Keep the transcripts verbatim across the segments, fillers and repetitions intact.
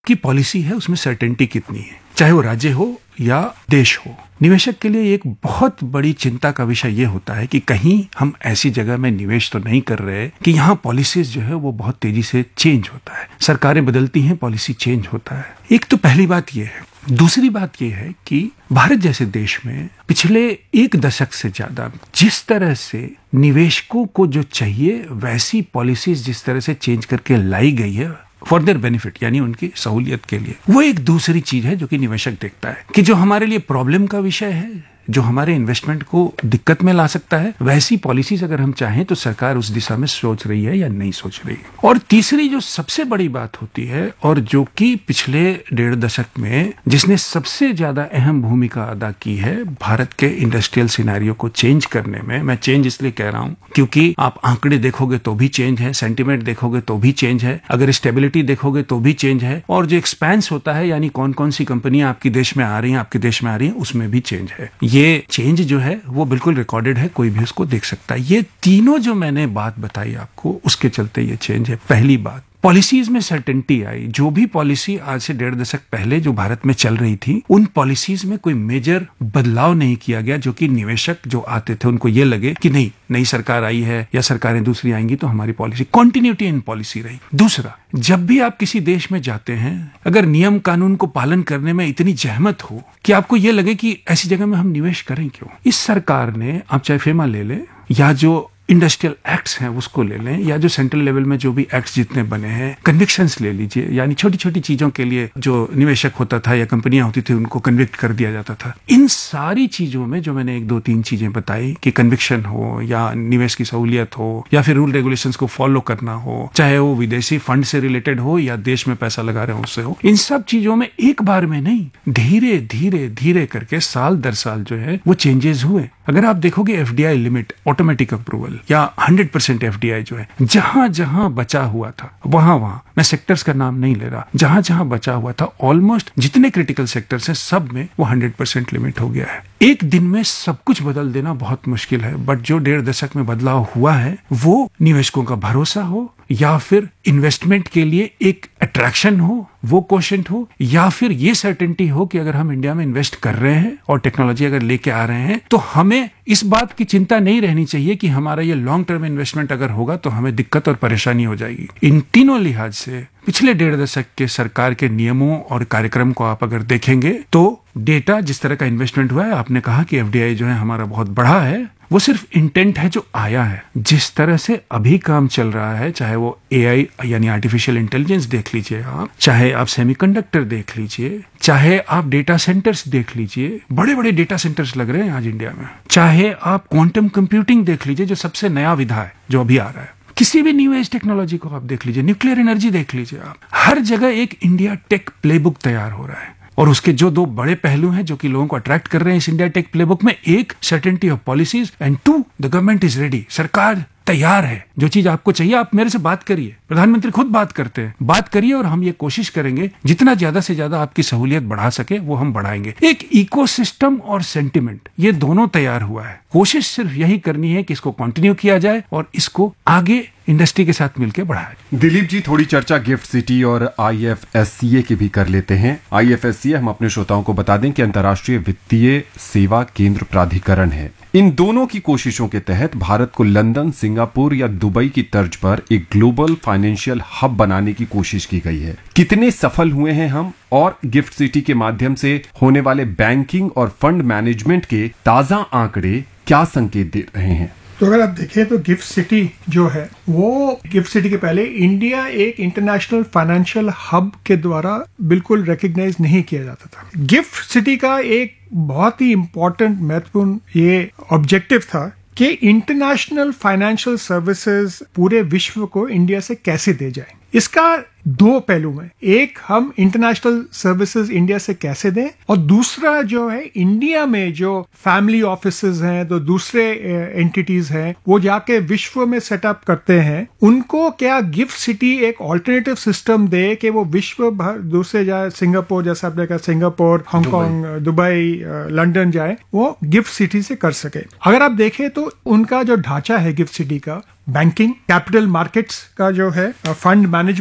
की पॉलिसी है उसमें सर्टेनिटी कितनी है, चाहे वो राज्य हो या देश हो। निवेशक के लिए एक बहुत बड़ी चिंता का विषय ये होता है कि कहीं हम ऐसी जगह में निवेश तो नहीं कर रहे कि यहाँ पॉलिसीज जो है वो बहुत तेजी से चेंज होता है, सरकारें बदलती हैं, पॉलिसी चेंज होता है। एक तो पहली बात ये है। दूसरी बात यह है कि भारत जैसे देश में पिछले एक दशक से ज्यादा जिस तरह से निवेशकों को जो चाहिए वैसी पॉलिसीज जिस तरह से चेंज करके लाई गई है फॉर देयर बेनिफिट, यानी उनकी सहूलियत के लिए, वो एक दूसरी चीज है जो कि निवेशक देखता है कि जो हमारे लिए प्रॉब्लम का विषय है, जो हमारे इन्वेस्टमेंट को दिक्कत में ला सकता है, वैसी पॉलिसीज अगर हम चाहें तो सरकार उस दिशा में सोच रही है या नहीं सोच रही है। और तीसरी जो सबसे बड़ी बात होती है और जो कि पिछले डेढ़ दशक में जिसने सबसे ज्यादा अहम भूमिका अदा की है भारत के इंडस्ट्रियल सिनेरियो को चेंज करने में, मैं चेंज इसलिए कह रहा हूं क्योंकि आप आंकड़े देखोगे तो भी चेंज है, सेंटिमेंट देखोगे तो भी चेंज है, अगर स्टेबिलिटी देखोगे तो भी चेंज है, और जो एक्सपेंस होता है यानी कौन कौन सी कंपनियां आपके देश में आ रही हैं, आपके देश में आ रही हैं, उसमें भी चेंज है। ये चेंज जो है वो बिल्कुल रिकॉर्डेड है, कोई भी उसको देख सकता है। ये तीनों जो मैंने बात बताई आपको उसके चलते ये चेंज है। पहली बात, पॉलिसीज में सर्टेनिटी आई। जो भी पॉलिसी आज से डेढ़ दशक पहले जो भारत में चल रही थी उन पॉलिसीज में कोई मेजर बदलाव नहीं किया गया जो कि निवेशक जो आते थे उनको ये लगे कि नहीं, नई सरकार आई है या सरकारें दूसरी आएंगी तो हमारी पॉलिसी, कॉन्टिन्यूटी इन पॉलिसी रही। दूसरा, जब भी आप किसी देश में जाते हैं अगर नियम कानून को पालन करने में इतनी जहमत हो कि आपको ये लगे कि ऐसी जगह में हम निवेश करें क्यों, इस सरकार ने, आप चाहे फेमा ले लें या जो इंडस्ट्रियल एक्ट्स हैं उसको ले लें या जो सेंट्रल लेवल में जो भी एक्ट्स जितने बने हैं, कन्विक्शंस ले लीजिए, यानी छोटी छोटी चीजों के लिए जो निवेशक होता था या कंपनियां होती थी उनको कन्विक्ट कर दिया जाता था। इन सारी चीजों में जो मैंने एक दो तीन चीजें बताई कि कन्विक्शन हो या निवेश की सहूलियत हो या फिर रूल रेगुलेशंस को फॉलो करना हो, चाहे वो विदेशी फंड से रिलेटेड हो या देश में पैसा लगा रहे हो उससे हो, इन सब चीजों में एक बार में नहीं, धीरे धीरे धीरे करके साल दर साल जो है वो चेंजेस हुए। अगर आप देखोगे एफडीआई लिमिट, ऑटोमेटिक अप्रूवल या हंड्रेड परसेंट एफडीआई जो है, जहां जहां बचा हुआ था वहां वहां, मैं सेक्टर्स का नाम नहीं ले रहा, जहां जहां बचा हुआ था ऑलमोस्ट जितने क्रिटिकल सेक्टर्स हैं सब में वो हंड्रेड परसेंट लिमिट हो गया है। एक दिन में सब कुछ बदल देना बहुत मुश्किल है, बट जो डेढ़ दशक में बदलाव हुआ है वो निवेशकों का भरोसा हो या फिर इन्वेस्टमेंट के लिए एक अट्रैक्शन हो, वो क्वेश्चन हो, या फिर ये सर्टेनिटी हो कि अगर हम इंडिया में इन्वेस्ट कर रहे हैं और टेक्नोलॉजी अगर लेके आ रहे हैं तो हमें इस बात की चिंता नहीं रहनी चाहिए कि हमारा ये लॉन्ग टर्म इन्वेस्टमेंट अगर होगा तो हमें दिक्कत और परेशानी हो जाएगी। इन तीनों लिहाज से पिछले डेढ़ दशक के सरकार के नियमों और कार्यक्रम को आप अगर देखेंगे तो डेटा जिस तरह का इन्वेस्टमेंट हुआ है, आपने कहा कि एफडीआई जो है हमारा बहुत बढ़ा है, वो सिर्फ इंटेंट है जो आया है। जिस तरह से अभी काम चल रहा है, चाहे वो एआई यानी आर्टिफिशियल इंटेलिजेंस देख लीजिए आप, चाहे आप सेमीकंडक्टर देख लीजिए, चाहे आप डेटा सेंटर्स देख लीजिए, बड़े बड़े डेटा सेंटर्स लग रहे हैं आज इंडिया में, चाहे आप क्वांटम कंप्यूटिंग देख लीजिए जो सबसे नया विधा है जो अभी आ रहा है, किसी भी न्यू एज टेक्नोलॉजी को आप देख लीजिए, न्यूक्लियर एनर्जी देख लीजिए आप, हर जगह एक इंडिया टेक प्लेबुक तैयार हो रहा है। और उसके जो दो बड़े पहलू हैं जो कि लोगों को अट्रैक्ट कर रहे हैं इस इंडिया टेक प्लेबुक में, एक certainty of policies and to the government is ready, सरकार तैयार है। जो चीज आपको चाहिए आप मेरे से बात करिए, प्रधानमंत्री खुद बात करते हैं, बात करिए और हम ये कोशिश करेंगे जितना ज्यादा से ज्यादा आपकी सहूलियत बढ़ा सके वो हम बढ़ाएंगे। एक इकोसिस्टम और सेंटिमेंट ये दोनों तैयार हुआ है, कोशिश सिर्फ यही करनी है कि इसको कंटिन्यू किया जाए और इसको आगे इंडस्ट्री के साथ मिलकर बढ़ाए। दिलीप जी, थोड़ी चर्चा गिफ्ट सिटी और आईएफएससीए की भी कर लेते हैं। आईएफएससीए हम अपने श्रोताओं को बता दें कि अंतर्राष्ट्रीय वित्तीय सेवा केंद्र प्राधिकरण है। इन दोनों की कोशिशों के तहत भारत को लंदन, सिंगापुर या दुबई की तर्ज पर एक ग्लोबल फाइनेंशियल हब बनाने की कोशिश की गई है। कितने सफल हुए हैं हम, और गिफ्ट सिटी के माध्यम से होने वाले बैंकिंग और फंड मैनेजमेंट के ताजा आंकड़े क्या संकेत दे रहे हैं? तो अगर आप देखें तो गिफ्ट सिटी जो है वो गिफ्ट सिटी के पहले इंडिया एक इंटरनेशनल फाइनेंशियल हब के द्वारा बिल्कुल रिकॉग्नाइज नहीं किया जाता था। गिफ्ट सिटी का एक बहुत ही इंपॉर्टेंट महत्वपूर्ण ये ऑब्जेक्टिव था कि इंटरनेशनल फाइनेंशियल सर्विसेज पूरे विश्व को इंडिया से कैसे दे जाए। इसका दो पहलू में, एक हम इंटरनेशनल सर्विसेज इंडिया से कैसे दें, और दूसरा जो है इंडिया में जो फैमिली ऑफिसेज हैं, तो दूसरे एंटिटीज हैं वो जाके विश्व में सेटअप करते हैं, उनको क्या गिफ्ट सिटी एक ऑल्टरनेटिव सिस्टम दे कि वो विश्व भर दूसरे जाए, सिंगापुर जैसा आपने कहा, सिंगापुर, हांगकांग, दुबई, लंदन जाए, वो गिफ्ट सिटी से कर सके। अगर आप देखें तो उनका जो ढांचा है गिफ्ट सिटी का, बैंकिंग, कैपिटल मार्केट्स का जो है, फंड मैनेजमेंट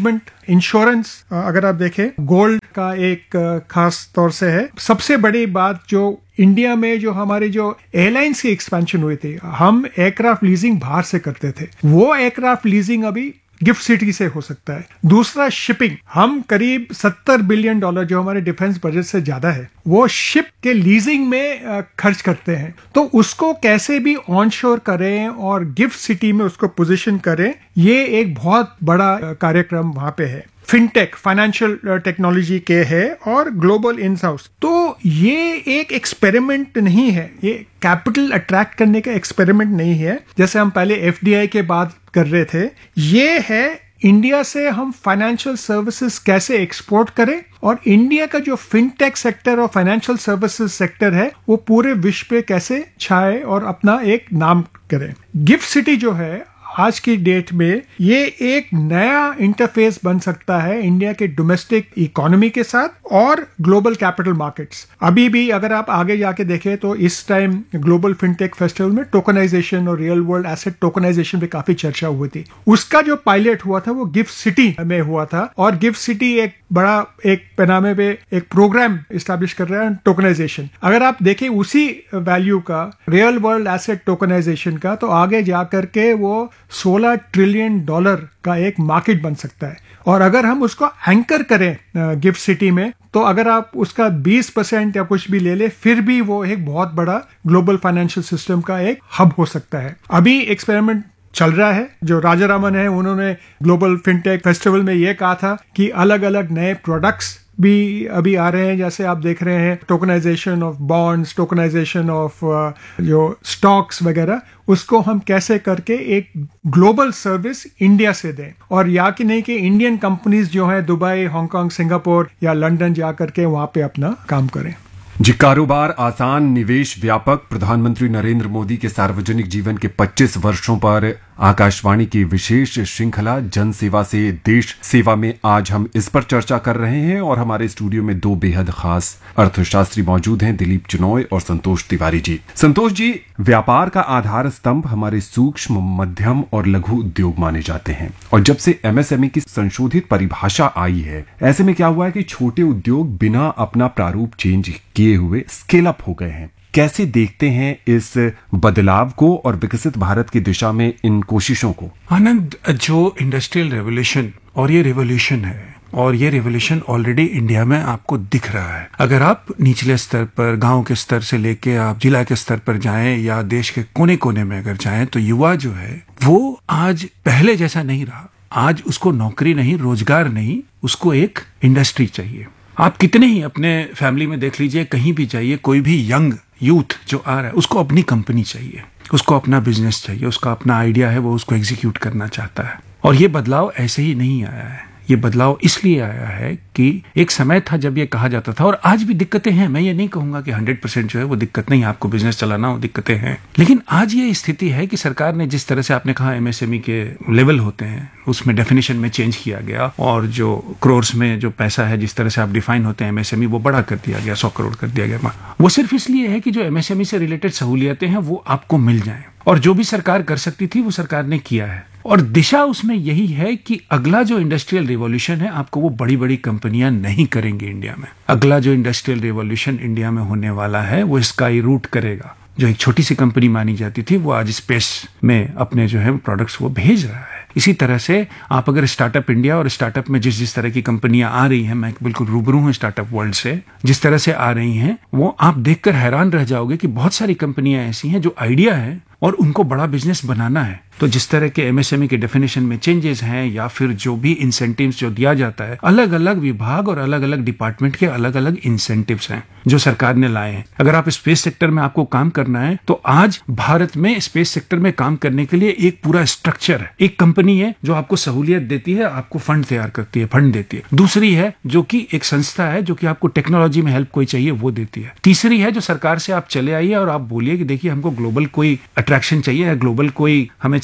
इंश्योरेंस अगर आप देखें गोल्ड का एक खास तौर से है। सबसे बड़ी बात जो इंडिया में जो हमारी जो एयरलाइंस की एक्सपेंशन हुई थी, हम एयरक्राफ्ट लीजिंग बाहर से करते थे, वो एयरक्राफ्ट लीजिंग अभी गिफ्ट सिटी से हो सकता है। दूसरा शिपिंग, हम करीब सत्तर बिलियन डॉलर जो हमारे डिफेंस बजट से ज्यादा है वो शिप के लीजिंग में खर्च करते हैं। तो उसको कैसे भी ऑनशोर करें और गिफ्ट सिटी में उसको पोजीशन करें, ये एक बहुत बड़ा कार्यक्रम वहां पे है। फिनटेक, फाइनेंशियल टेक्नोलॉजी के है और ग्लोबल इन हाउस। तो ये एक एक्सपेरिमेंट नहीं है, ये कैपिटल अट्रैक्ट करने का एक्सपेरिमेंट नहीं है जैसे हम पहले एफडीआई के बात कर रहे थे। ये है इंडिया से हम फाइनेंशियल सर्विसेज कैसे एक्सपोर्ट करें और इंडिया का जो फिनटेक सेक्टर और फाइनेंशियल सर्विसेज सेक्टर है वो पूरे विश्व पे कैसे छाए और अपना एक नाम करें। गिफ्ट सिटी जो है आज की डेट में ये एक नया इंटरफेस बन सकता है इंडिया के डोमेस्टिक इकोनॉमी के साथ और ग्लोबल कैपिटल मार्केट्स। अभी भी अगर आप आगे जाके देखें तो इस टाइम ग्लोबल फिनटेक फेस्टिवल में टोकनाइजेशन और रियल वर्ल्ड एसेट टोकनाइजेशन पे काफी चर्चा हुई थी। उसका जो पायलट हुआ था वो गिफ्ट सिटी में हुआ था और गिफ्ट सिटी एक बड़ा एक पैनामे पे एक प्रोग्राम इस्टेब्लिश कर रहा है टोकनाइजेशन। अगर आप देखें उसी वैल्यू का रियल वर्ल्ड एसेट टोकनाइजेशन का, तो आगे जाकर के वो सोलह ट्रिलियन डॉलर का एक मार्केट बन सकता है। और अगर हम उसको एंकर करें गिफ्ट सिटी में, तो अगर आप उसका बीस परसेंट या कुछ भी ले ले, फिर भी वो एक बहुत बड़ा ग्लोबल फाइनेंशियल सिस्टम का एक हब हो सकता है। अभी एक्सपेरिमेंट चल रहा है। जो राजा रामन है उन्होंने ग्लोबल फिनटेक फेस्टिवल में ये कहा था कि अलग अलग नए प्रोडक्ट्स भी अभी आ रहे हैं, जैसे आप देख रहे हैं tokenization of bonds, tokenization of जो स्टॉक्स वगैरह, उसको हम कैसे करके एक ग्लोबल सर्विस इंडिया से दें। और या कि नहीं कि इंडियन कंपनीज जो हैं दुबई, हांगकांग, सिंगापुर या लंदन जा करके वहां पे अपना काम करें। जी, कारोबार आसान, निवेश व्यापक। प्रधानमंत्री नरेंद्र मोदी के सार्वजनिक जीवन के पच्चीस वर्षों पर आकाशवाणी की विशेष श्रृंखला जन सेवा से देश सेवा में आज हम इस पर चर्चा कर रहे हैं और हमारे स्टूडियो में दो बेहद खास अर्थशास्त्री मौजूद हैं, दिलीप चिनॉय और संतोष तिवारी जी। संतोष जी, व्यापार का आधार स्तंभ हमारे सूक्ष्म, मध्यम और लघु उद्योग माने जाते हैं और जब से एमएसएमई की संशोधित परिभाषा आई है, ऐसे में क्या हुआ है कि छोटे उद्योग बिना अपना प्रारूप चेंज किए हुए स्केल अप हो गए हैं। कैसे देखते हैं इस बदलाव को और विकसित भारत की दिशा में इन कोशिशों को? आनंद, जो इंडस्ट्रियल रेवोल्यूशन और ये रेवोल्यूशन है और ये रेवोल्यूशन ऑलरेडी इंडिया में आपको दिख रहा है। अगर आप निचले स्तर पर, गांव के स्तर से लेके आप जिला के स्तर पर जाएं या देश के कोने कोने में अगर जाएं, तो युवा जो है वो आज पहले जैसा नहीं रहा। आज उसको नौकरी नहीं, रोजगार नहीं, उसको एक इंडस्ट्री चाहिए। आप कितने ही अपने फैमिली में देख लीजिए, कहीं भी जाइए, कोई भी यंग यूथ जो आ रहा है उसको अपनी कंपनी चाहिए, उसको अपना बिजनेस चाहिए, उसका अपना आइडिया है, वो उसको एग्जीक्यूट करना चाहता है। और ये बदलाव ऐसे ही नहीं आया है, ये बदलाव इसलिए आया है कि एक समय था जब ये कहा जाता था, और आज भी दिक्कतें हैं। मैं ये नहीं कहूंगा कि हंड्रेड परसेंट जो है वो दिक्कत नहीं, आपको बिजनेस चलाना हो, दिक्कतें हैं, लेकिन आज ये स्थिति है कि सरकार ने जिस तरह से आपने कहा एमएसएमई के लेवल होते हैं उसमें डेफिनेशन में चेंज किया गया और जो क्रोर्स में जो पैसा है जिस तरह से आप डिफाइन होते हैं एमएसएमई, वो बड़ा कर दिया गया, सौ करोड़ कर दिया गया। वो सिर्फ इसलिए है कि जो एमएसएमई से रिलेटेड सहूलियतें हैं वो आपको मिल जाएं, और जो भी सरकार कर सकती थी वो सरकार ने किया है। और दिशा उसमें यही है कि अगला जो इंडस्ट्रियल रिवॉल्यूशन है आपको वो बड़ी बड़ी कंपनियां नहीं करेंगी इंडिया में। अगला जो इंडस्ट्रियल रिवॉल्यूशन इंडिया में होने वाला है वो स्काई रूट करेगा। जो एक छोटी सी कंपनी मानी जाती थी वो आज स्पेस में अपने जो है प्रोडक्ट्स वो भेज रहा है। इसी तरह से आप अगर स्टार्टअप इंडिया और स्टार्टअप में जिस जिस तरह की कंपनियां आ रही हैं, मैं बिल्कुल रूबरू हूं स्टार्टअप वर्ल्ड से, जिस तरह से आ रही हैं वो आप देखकर हैरान रह जाओगे कि बहुत सारी कंपनियां ऐसी हैं जो आइडिया है और उनको बड़ा बिजनेस बनाना है। तो जिस तरह के एमएसएमई के डेफिनेशन में चेंजेस हैं या फिर जो भी इंसेंटिव्स जो दिया जाता है, अलग अलग विभाग और अलग अलग डिपार्टमेंट के अलग अलग इंसेंटिव्स हैं जो सरकार ने लाए हैं। अगर आप स्पेस सेक्टर में आपको काम करना है तो आज भारत में स्पेस सेक्टर में काम करने के लिए एक पूरा स्ट्रक्चर है। एक कंपनी है जो आपको सहूलियत देती है, आपको फंड तैयार करती है, फंड देती है। दूसरी है जो कि एक संस्था है जो कि आपको टेक्नोलॉजी में हेल्प कोई चाहिए वो देती है। तीसरी है जो सरकार से आप चले आइए और आप बोलिए कि देखिए हमको ग्लोबल कोई अट्रैक्शन चाहिए या ग्लोबल कोई हमें चाहिए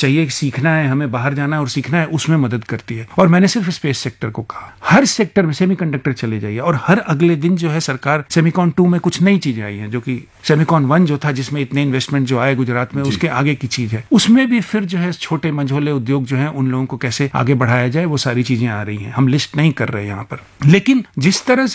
चाहिए कि सीखना है, हमें बाहर जाना है और सीखना है, उसमें मदद करती है। और मैंने सिर्फ स्पेस सेक्टर को कहा, हर सेक्टर में सेमीकंडक्टर चले जाइए और हर अगले दिन जो है सरकार सेमिकॉन टू में कुछ नई चीजें आई हैं, जो कि सेमिकॉन वन जो था जिसमें इतने इन्वेस्टमेंट जो आए गुजरात में, उसके आगे की चीज है। उसमें भी फिर जो है छोटे मंझोले उद्योग जो है उन लोगों को कैसे आगे बढ़ाया जाए, वो सारी चीजें आ रही हैं। हम लिस्ट नहीं कर रहे यहाँ पर, लेकिन जिस तरह से